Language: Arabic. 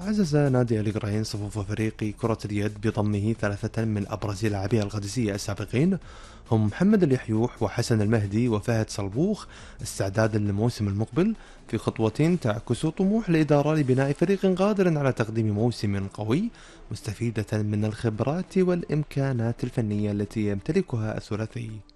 عزز نادي القرعين صفوف فريق كرة اليد بضمه ثلاثة من أبرز لاعبيه القادسية السابقين، هم محمد اليحيوح وحسن المهدي وفهد صلبوخ، استعدادا للموسم المقبل في خطوة تعكس طموح الإدارة لبناء فريق قادر على تقديم موسم قوي مستفيدة من الخبرات والإمكانات الفنية التي يمتلكها الثلاثي.